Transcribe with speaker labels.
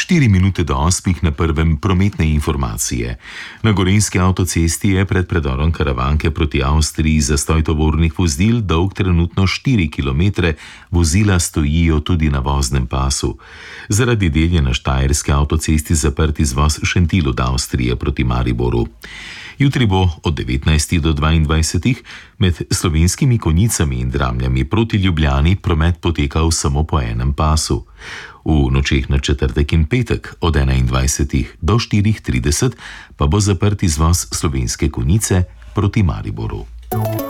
Speaker 1: 4 minute do 8 na prvem prometne informacije. Na gorenjski avtocesti je pred predorom Karavanke proti Avstriji zastoj tovornih vozil dolg trenutno 4 km, vozila stojijo tudi na voznem pasu. Zaradi del je na štajerski avtocesti zaprt izvoz Šentil od Avstrije proti Mariboru. Jutri bo od 19 do 22 med Slovenskimi Konjicami in Dramljami proti Ljubljani promet potekal samo po enem pasu. V nočeh na četrtek in petek od 21 do 4:30 pa bo zaprt izvoz Slovenske Konjice proti Mariboru.